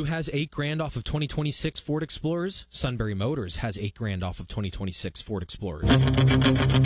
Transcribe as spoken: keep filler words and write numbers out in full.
Who has eight grand off of twenty twenty-six Ford Explorers? Sunbury Motors has eight grand off of twenty twenty-six Ford Explorers.